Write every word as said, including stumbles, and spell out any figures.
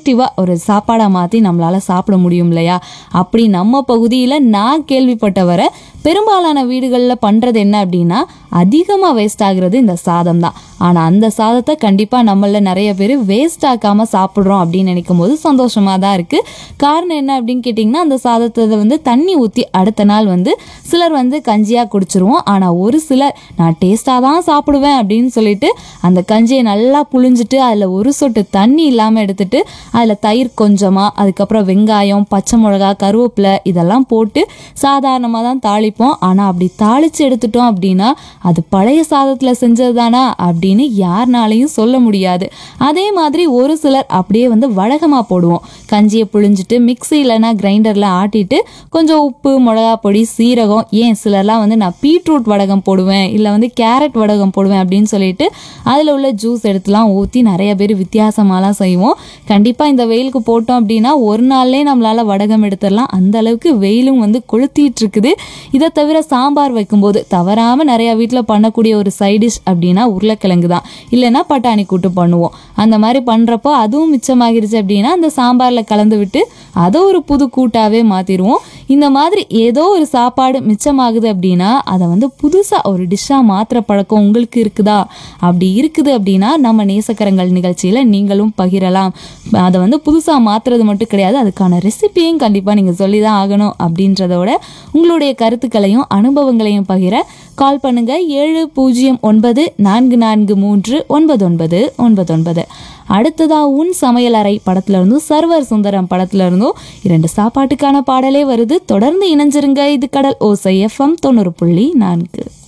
வெரைட்டிவாக ஒரு சாப்பாடாக மாற்றி நம்மளால் சாப்பிட முடியும் இல்லையா? அப்படி நம்ம பகுதியில் நான் கேள்விப்பட்ட வர பெரும்பாலான வீடுகளில் பண்ணுறது என்ன அப்படின்னா, அதிகமாக வேஸ்ட் ஆகுறது இந்த சாதம் தான். ஆனால் அந்த சாதத்தை கண்டிப்பாக நம்மள நிறைய பேர் வேஸ்ட் ஆக்காமல் சாப்பிட்றோம் அப்படின்னு நினைக்கும் போது சந்தோஷமாக தான் இருக்குது. காரணம் என்ன அப்படின்னு கேட்டிங்கன்னா, அந்த சாதத்தை வந்து தண்ணி ஊற்றி அடுத்த நாள் வந்து சிலர் வந்து கஞ்சியாக குடிச்சிருவோம். ஆனால் ஒரு சிலர் நான் டேஸ்ட்டாக தான் சாப்பிடுவேன் அப்படின்னு சொல்லிட்டு அந்த கஞ்சியை நல்லா புழிஞ்சிட்டு அதில் ஒரு சொட்டு தண்ணி இல்லாமல் எடுத்துட்டு அதில் தயிர் கொஞ்சமாக, அதுக்கப்புறம் வெங்காயம், பச்சை மிளகா, கருவேப்பிலை இதெல்லாம் போட்டு சாதாரணமாக தான் தாளிப்போம். ஆனால் அப்படி தாளித்து எடுத்துட்டோம் அப்படின்னா அது பழைய சாதத்தில் செஞ்சது தானா அப்படின்னு யாருனாலையும் சொல்ல முடியாது. அதே மாதிரி ஒரு சிலர் அப்படியே வந்து வடகமாக போடுவோம். கஞ்சியை புழிஞ்சிட்டு மிக்ஸி இல்லைன்னா கிரைண்டரில் ஆட்டிட்டு கொஞ்சம் உப்பு, மிளகா பொடி, சீரகம், ஏன் சிலர்லாம் வந்து நான் பீட்ரூட் வடகம் போடுவேன், இல்லை வந்து கேரட் வடகம் போடுவேன் அப்படின்னு சொல்லிட்டு அதில் உள்ள ஜூஸ் எடுத்துலாம் ஊற்றி நிறைய பேர் வித்தியாசமாலாம் செய்வோம். கண்டிப்பாக இந்த வெயிலுக்கு போட்டோம் அப்படின்னா ஒரு நாள்லேயே நம்மளால் வடகம் எடுத்துடலாம். அந்த அளவுக்கு வெயிலும் வந்து கொளுத்திட்டு இருக்குது. இதை தவிர சாம்பார் வைக்கும்போது தவறாமல் நிறையா வீட்டில் பண்ணக்கூடிய ஒரு சைடிஷ் அப்படின்னா உருளைக்கிழங்கு தான், இல்லைன்னா பட்டாணி கூட்டு பண்ணுவோம். அந்த மாதிரி பண்ணுறப்போ அதுவும் மிச்சமாகிருச்சு அப்படின்னா அந்த சாம்பாரில் கலந்து விட்டு அதை ஒரு புது கூட்டாகவே மாற்றிடுவோம். இந்த மாதிரி ஏதோ ஒரு சாப்பாடு மிச்சமாகுது அப்படின்னா அதை வந்து புதுசாக ஒரு டிஷ்ஷாக மாற்றுற பழக்கம் உங்களுக்கு இருக்குதா? அப்படி இருக்குது அப்படின்னா நம்ம நேசக்கரங்கள் நிகழ்ச்சியில் நீங்களும் பகிரலாம். அதை வந்து புதுசாக மாற்றுறது மட்டும் கிடையாது, அதுக்கான ரெசிபியும் கண்டிப்பாக நீங்கள் சொல்லி தான் ஆகணும். அப்படின்றதோட உங்களுடைய கருத்துக்களையும் அனுபவங்களையும் பகிர கால் பண்ணுங்க ஏழு பூஜ்ஜியம் ஒன்பது நான்கு நான்கு மூன்று ஒன்பது ஒன்பது ஒன்பது ஒன்பது. அடுத்ததா உன் சமையல் அறை படத்துல இருந்தும் சர்வர் சுந்தரம் படத்துல இருந்தும் இரண்டு சாப்பாட்டுக்கான பாடலே வருது. தொடர்ந்து இணைஞ்சிருங்க. இது கடல் ஓசை எஃப்எம் தொண்ணூறு புள்ளி நான்கு.